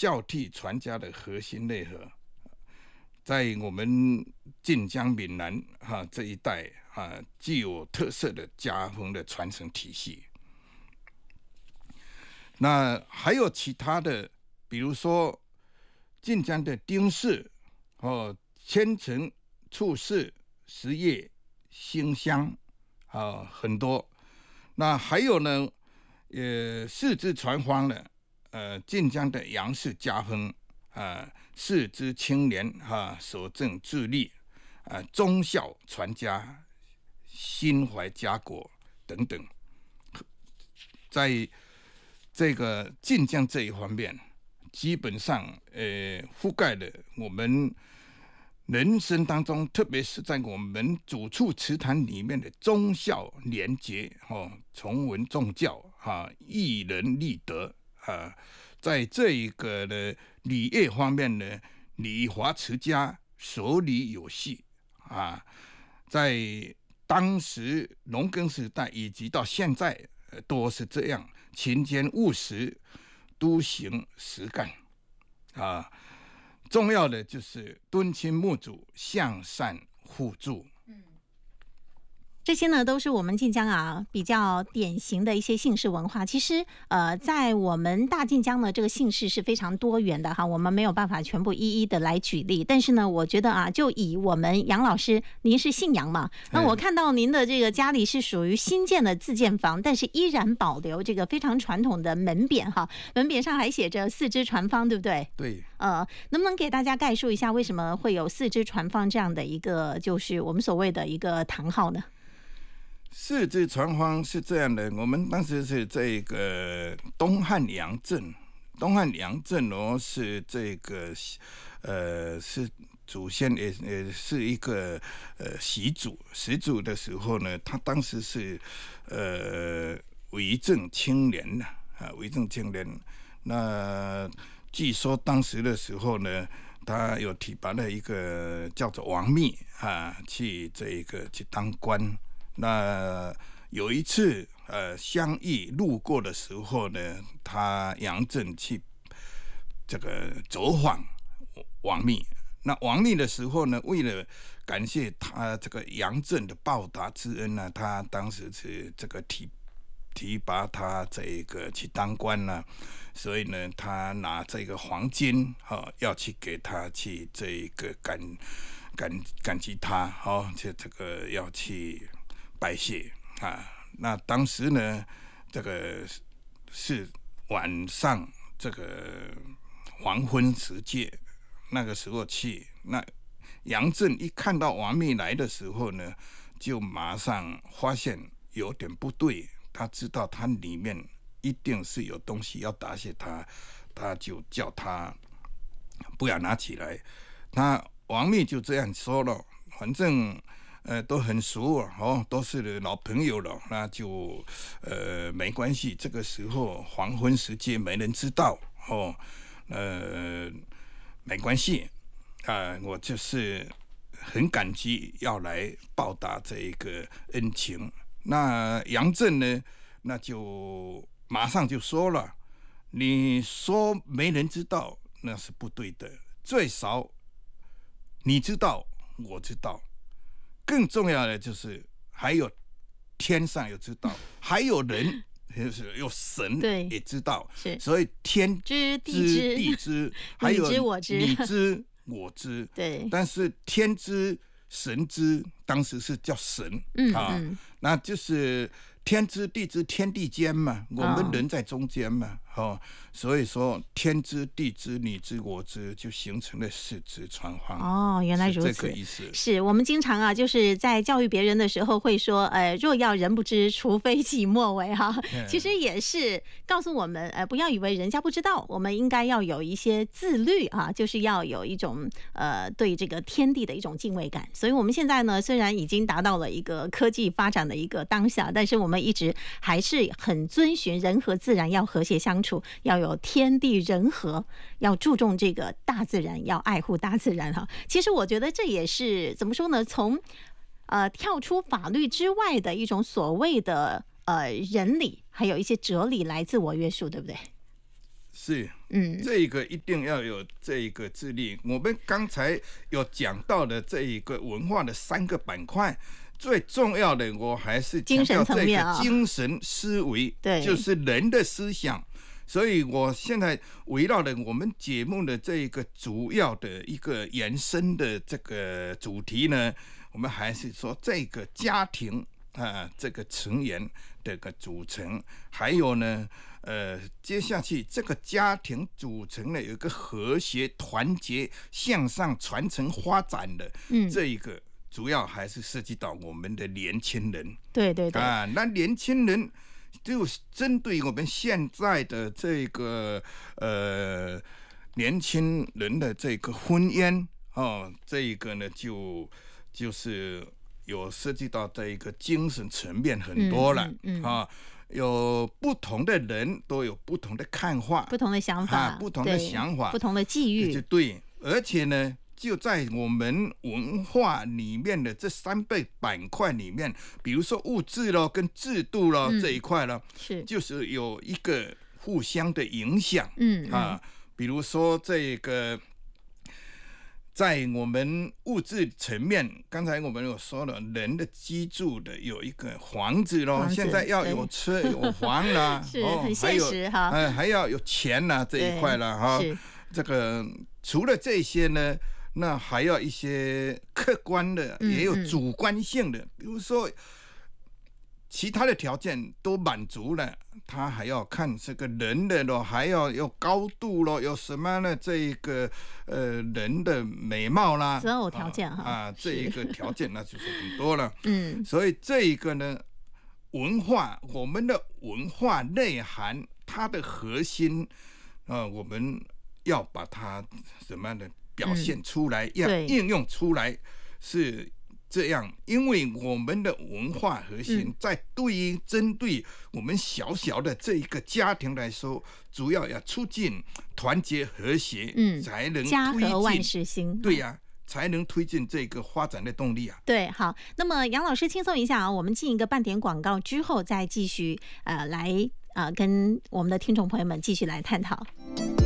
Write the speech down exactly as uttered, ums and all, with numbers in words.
孝悌传家的核心内核，在我们晋江闽南哈这一带啊，具有特色的家风的传承体系。那还有其他的，比如说晋江的丁氏、哦千层、处氏、十叶、馨香啊，很多。那还有呢，呃，四肢传芳的，呃，晋江的杨氏家风啊，四肢青年哈，守正自立啊，忠孝传家，心怀家国等等，在这个晋江这一方面，基本上呃覆盖了我们人生当中，特别是在我们主处祠堂里面的忠孝廉洁哦，崇文重教啊，义人立德啊，在这一个的礼乐方面呢，礼华持家，守礼有序啊，在当时农耕时代以及到现在，呃、都是这样，勤俭务实，笃行实干啊。重要的就是敦亲睦主，向善互助。 嗯，这些呢都是我们晋江啊比较典型的一些姓氏文化。其实呃，在我们大晋江呢，这个姓氏是非常多元的哈，我们没有办法全部一一的来举例。但是呢，我觉得啊，就以我们杨老师，您是姓杨嘛？那我看到您的这个家里是属于新建的自建房，但是依然保留这个非常传统的门匾哈，门匾上还写着四肢传芳，对不对？ 对。 呃，能不能给大家概述一下为什么会有四肢传芳这样的一个，就是我们所谓的一个堂号呢？ 四肢传芳是这样的，我们当时是这个东汉阳镇，东汉阳镇哦是这个呃是祖先也也是一个呃习祖，习祖的时候呢，他当时是呃为政清廉呐啊，为政清廉。那据说当时的时候呢，他有提拔了一个叫做王密啊，去这个去当官。那有一次，呃，相遇路过的时候呢，他杨震去这个走访王密。那王密的时候呢，为了感谢他这个杨震的报答之恩呢，他当时是这个提提拔他这个去当官呢，所以呢，他拿这个黄金哈、哦，要去给他去这个感感感激他，好、哦，就这个要去拜谢啊。那当时呢，这个是晚上这个黄昏时节，那个时候去，那杨震一看到王密来的时候呢，就马上发现有点不对。他知道他里面一定是有东西要答谢他，他就叫他不要拿起来。那王密就这样说了，反正呃都很熟哦，都是老朋友了，那就呃没关系。这个时候黄昏时节没人知道哦，呃没关系啊、呃，我就是很感激，要来报答这一个恩情。那杨震呢，那就马上就说了，你说没人知道那是不对的，最少你知道我知道，更重要的就是还有天上有知道，还有人就是有神也知道，所以天知地知地知，还有你知我知， 你知我知， 对， 但是天知神知，当时是叫神、 嗯、 啊、 嗯， 那就是天知地知，天地间嘛，我们人在中间嘛，哦哦、所以说天知地知，你知我知，就形成了四肢传芳。 哦，原来如此， 是这个意思。 是我们经常啊，就是在教育别人的时候会说，呃，若要人不知，除非己莫为哈。其实也是告诉我们，呃，不要以为人家不知道，我们应该要有一些自律啊，就是要有一种呃对这个天地的一种敬畏感。所以我们现在呢，虽然已经达到了一个科技发展的一个当下，但是我们一直还是很遵循人和自然要和谐相处，要有天地人和，要注重这个大自然，要爱护大自然哈。其实我觉得这也是怎么说呢？从呃跳出法律之外的一种所谓的呃人理，还有一些哲理来自我约束，对不对？ 是， 嗯， 这个一定要有这一个智力。我们刚才有讲到的这一个文化的三个板块，最重要的我还是强调这个精神思维， 对， 就是人的思想。所以我现在围绕着我们节目的这一个主要的一个延伸的这个主题呢，我们还是说这个家庭啊、呃，这个成员的个组成，还有呢，呃，接下去这个家庭组成呢有一个和谐、团结、向上、传承、发展的，嗯，这一个主要还是涉及到我们的年轻人， 对对对， 啊，那年轻人。就针对我们现在的这个呃年轻人的这个婚姻哦，这一个呢就就是有涉及到这一个精神层面很多了，嗯嗯嗯、啊，有不同的人都有不同的看法、 不同的想法、 啊、不同的想法、 不同的际遇， 就对，而且呢。就在我们文化里面的这三个板块里面，比如说物质咯跟制度咯、嗯、这一块咯， 是就是有一个互相的影响， 嗯啊，比如说这个在我们物质层面，刚才我们有说了，人的居住的有一个房子咯，现在要有车有房啦， 是、哦、很现实哈， 呃，还要有钱啦这一块啦哈，这个除了这些呢。那还要一些客观的，也有主观性的，嗯嗯比如说其他的条件都满足了，他还要看这个人的咯，还要有高度咯，有什么呢？这一个呃人的美貌啦， 择偶条件哈、 啊, 啊，这一个条件那就是很多了。 嗯， 所以这一个呢，文化我们的文化内涵，它的核心啊、呃，我们要把它什么样的？表现出来，要应用出来，是这样。因为我们的文化核心，在对于针对我们小小的这一个家庭来说，主要要促进团结和谐，嗯，才能家和万事兴。 对呀、啊，才能推进这个发展的动力啊。 对，好，那么杨老师轻松一下啊，我们进一个半点广告之后，再继续呃来呃跟我们的听众朋友们继续来探讨。